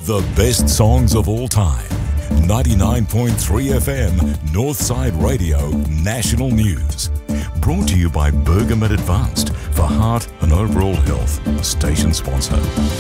The best songs of all time. 99.3 FM, Northside Radio, National News. Brought to you by Bergamet Advanced for heart and overall health. Station sponsor.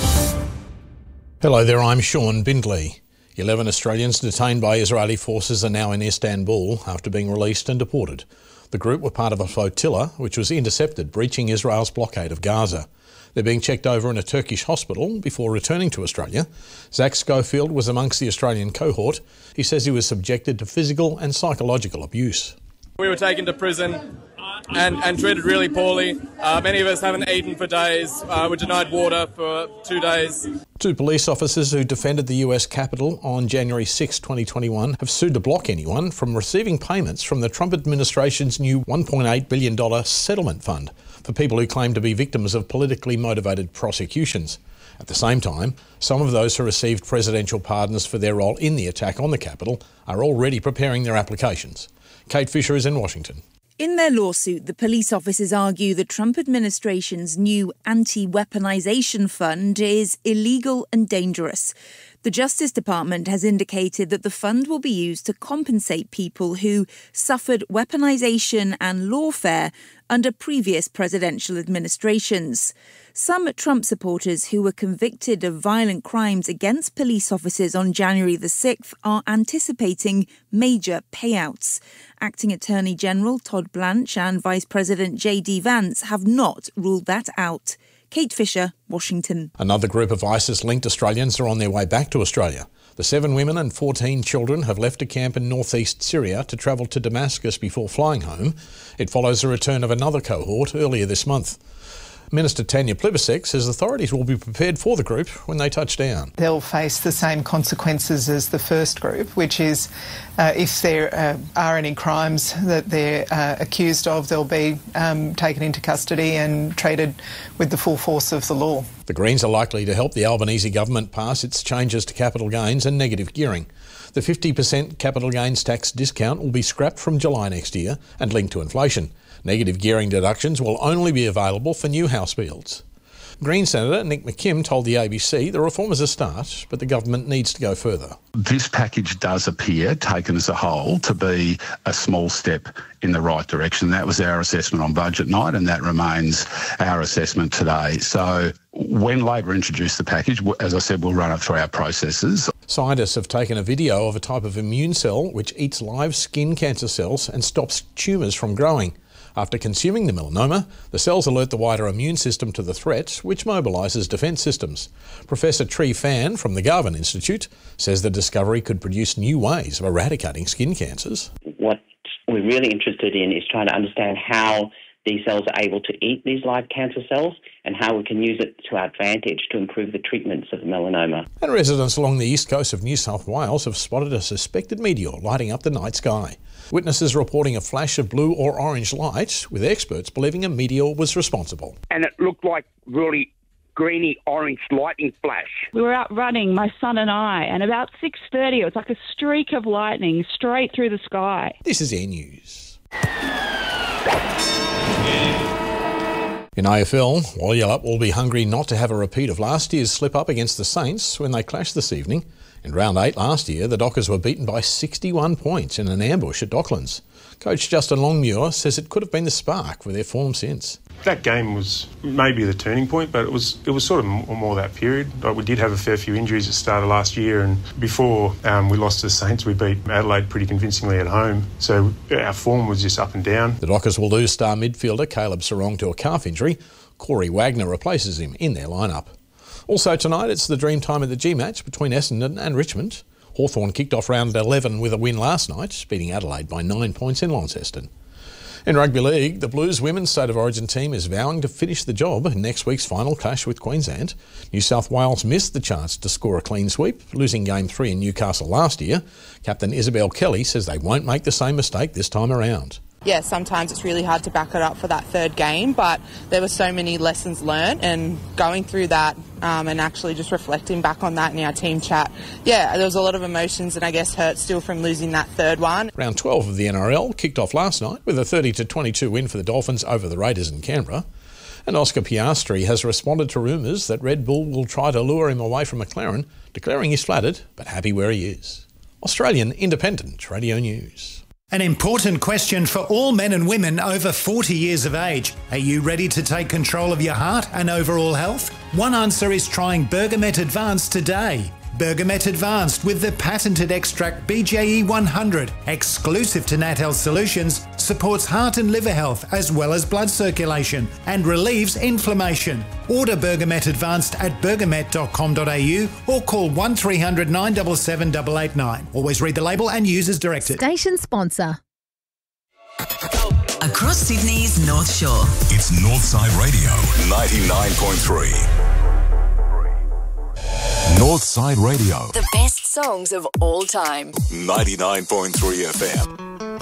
Hello there, I'm Sean Bindley. 11 Australians detained by Israeli forces are now in Istanbul after being released and deported. The group were part of a flotilla which was intercepted, breaching Israel's blockade of Gaza. They're being checked over in a Turkish hospital before returning to Australia. Zach Schofield was amongst the Australian cohort. He says he was subjected to physical and psychological abuse. We were taken to prison and treated really poorly. Many of us haven't eaten for days. Were denied water for 2 days. Two police officers who defended the US Capitol on January 6, 2021 have sued to block anyone from receiving payments from the Trump administration's new $1.8 billion settlement fund for people who claim to be victims of politically motivated prosecutions. At the same time, some of those who received presidential pardons for their role in the attack on the Capitol are already preparing their applications. Kate Fisher is in Washington. In their lawsuit, the police officers argue the Trump administration's new anti-weaponization fund is illegal and dangerous. The Justice Department has indicated that the fund will be used to compensate people who suffered weaponization and lawfare under previous presidential administrations. Some Trump supporters who were convicted of violent crimes against police officers on January the 6th are anticipating major payouts. Acting Attorney General Todd Blanche and Vice President J.D. Vance have not ruled that out. Kate Fisher, Washington. Another group of ISIS-linked Australians are on their way back to Australia. The 7 women and 14 children have left a camp in northeast Syria to travel to Damascus before flying home. It follows the return of another cohort earlier this month. Minister Tanya Plibersek says authorities will be prepared for the group when they touch down. They'll face the same consequences as the first group, which is if there are any crimes that they're accused of, they'll be taken into custody and treated with the full force of the law. The Greens are likely to help the Albanese government pass its changes to capital gains and negative gearing. The 50% capital gains tax discount will be scrapped from July next year and linked to inflation. Negative gearing deductions will only be available for new house builds. Green Senator Nick McKim told the ABC the reform is a start, but the government needs to go further. This package does appear, taken as a whole, to be a small step in the right direction. That was our assessment on budget night, and that remains our assessment today. So when Labor introduced the package, as I said, we'll run it through our processes. Scientists have taken a video of a type of immune cell which eats live skin cancer cells and stops tumours from growing. After consuming the melanoma, the cells alert the wider immune system to the threat, which mobilises defence systems. Professor Tree Fan from the Garvan Institute says the discovery could produce new ways of eradicating skin cancers. What we're really interested in is trying to understand how these cells are able to eat these live cancer cells and how we can use it to our advantage to improve the treatments of melanoma. And residents along the east coast of New South Wales have spotted a suspected meteor lighting up the night sky. Witnesses reporting a flash of blue or orange light, with experts believing a meteor was responsible. And it looked like really greeny orange lightning flash. We were out running, my son and I, and about 6:30 it was like a streak of lightning straight through the sky. This is Air News. In AFL, Walyalup will be hungry not to have a repeat of last year's slip-up against the Saints when they clashed this evening. In round 8 last year, the Dockers were beaten by 61 points in an ambush at Docklands. Coach Justin Longmuir says it could have been the spark for their form since. That game was maybe the turning point, but it was sort of more that period. Like, we did have a fair few injuries at the start of last year, and before we lost to the Saints, we beat Adelaide pretty convincingly at home. So our form was just up and down. The Dockers will lose star midfielder Caleb Sarong to a calf injury. Corey Wagner replaces him in their lineup. Also tonight, it's the dream time of the G-match between Essendon and Richmond. Hawthorn kicked off round 11 with a win last night, beating Adelaide by 9 points in Launceston. In rugby league, the Blues women's State of Origin team is vowing to finish the job in next week's final clash with Queensland. New South Wales missed the chance to score a clean sweep, losing Game 3 in Newcastle last year. Captain Isabel Kelly says they won't make the same mistake this time around. Yeah, sometimes it's really hard to back it up for that third game, but there were so many lessons learned, and going through that and actually just reflecting back on that in our team chat, yeah, there was a lot of emotions and I guess hurt still from losing that third one. Round 12 of the NRL kicked off last night with a 30-22 win for the Dolphins over the Raiders in Canberra. And Oscar Piastri has responded to rumours that Red Bull will try to lure him away from McLaren, declaring he's flattered but happy where he is. Australian Independent Radio News. An important question for all men and women over 40 years of age. Are you ready to take control of your heart and overall health? One answer is trying Bergamet Advanced today. Bergamet Advanced with the patented extract BJE 100, exclusive to Nat Health Solutions, supports heart and liver health as well as blood circulation and relieves inflammation. Order Bergamet Advanced at bergamet.com.au or call 1300 977 889. Always read the label and use as directed. Station sponsor. Across Sydney's North Shore. It's Northside Radio 99.3. Northside Radio. The best songs of all time. 99.3 FM.